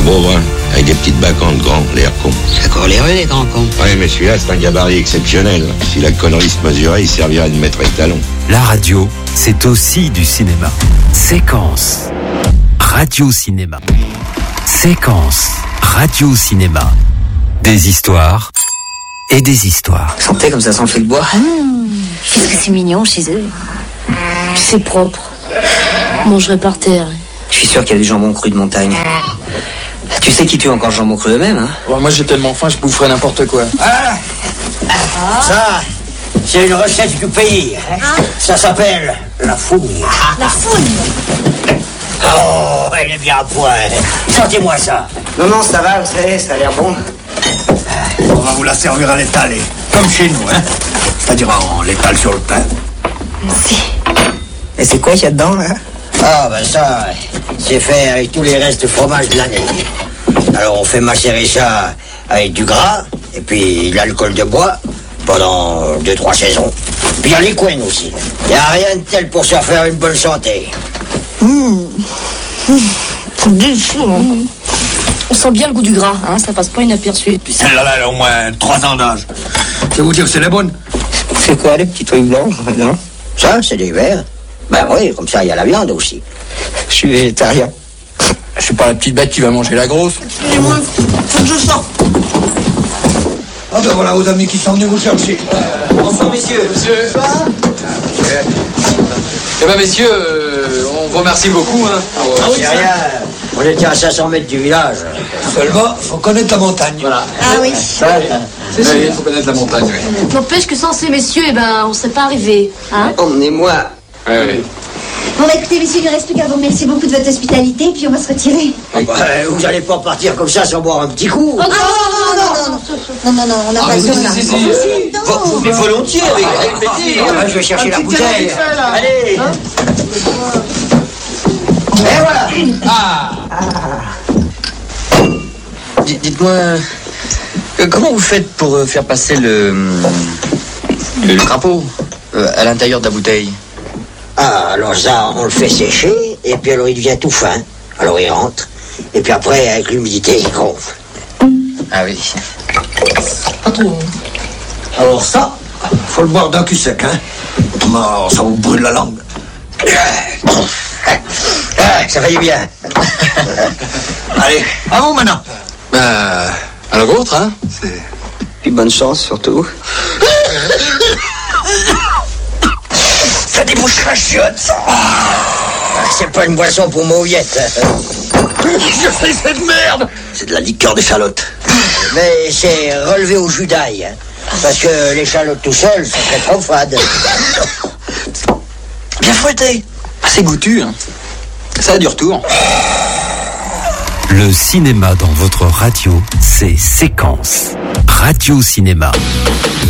beau brun, avec des petites bacantes grands, l'air con. C'est encore les rues, les grands cons. Ouais, mais celui-là, c'est un gabarit exceptionnel. Si la connerie se mesurait, il servirait de maître étalon. La radio, c'est aussi du cinéma. Séquence. Radio-cinéma. Séquence. Radio-cinéma. Des histoires et des histoires. Sentez comme ça sent le feu de bois. Qu'est-ce que c'est mignon chez eux. C'est propre. Je mangerai par terre. Je suis sûr qu'il y a du jambon cru de montagne. Tu sais qui tue encore le jambon cru eux-mêmes, hein? Bon, moi j'ai tellement faim, je boufferais n'importe quoi. Ça, c'est une recette du pays. Ça s'appelle la fougne. La fougne. Oh, elle est bien à point. Sentez-moi ça. Non, ça va, vous savez, ça a l'air bon. On va vous la servir à l'étalé, comme chez nous, hein. C'est-à-dire on l'étale sur le pain. Merci. Et c'est quoi qu'il y a dedans, là? Ah, ben ça, c'est fait avec tous les restes de fromage de l'année. Alors on fait macérer ça avec du gras, et puis l'alcool de bois, pendant 2-3 saisons. Puis il y a les couennes aussi. Il n'y a rien de tel pour se faire une bonne santé. C'est délicieux. On sent bien le goût du gras, hein, ça passe pas inaperçu. Puis celle-là, elle a au moins 3 ans d'âge. Je vais vous dire que c'est la bonne. C'est quoi, les petits trucs blancs, non? Ça, c'est des verres. Ben oui, comme ça, il y a la viande aussi. Je suis végétarien. Je suis pas la petite bête qui va manger la grosse. Excusez-moi, faut que je sorte. Ah ben voilà vos amis qui sont venus vous chercher. Bonsoir, messieurs. Eh ben messieurs, on vous remercie beaucoup. Hein. C'est rien. On était à 500 mètres du village. Seulement, faut connaître la montagne. Voilà. Ah oui. Il faut connaître la montagne, oui. N'empêche que sans ces messieurs, on serait pas arrivés. Hein? Emmenez-moi. Oui. Bon, bah, écoutez, messieurs, il ne reste plus qu'à vous remercier beaucoup de votre hospitalité, puis on va se retirer. Ah bah, vous allez pas partir comme ça sans boire un petit coup. Non, on n'a pas besoin là. Mais volontiers, avec plaisir. Ah bah, je vais chercher la bouteille. Allez. Et voilà. Dites-moi, comment vous faites pour faire passer le crapaud à l'intérieur de la bouteille? Ah, alors ça, on le fait sécher, et puis alors il devient tout fin. Alors il rentre, et puis après, avec l'humidité, il gonfle. Ah oui. Alors ça, faut le boire d'un cul sec, hein. Autrement, ça vous brûle la langue. Ça fait du bien. Allez, à vous maintenant. À la vôtre, hein. Puis bonne chance surtout. Ça débouche la chiotte. C'est pas une boisson pour mauviette. Je fais cette merde. C'est de la liqueur d'échalote. Mais c'est relevé au jus d'ail, hein. Parce que l'échalote tout seul, ça serait trop fade. Bien fouetté. C'est goûtu, hein. Ça a du retour. Le cinéma dans votre radio, c'est Séquence. Radio-cinéma.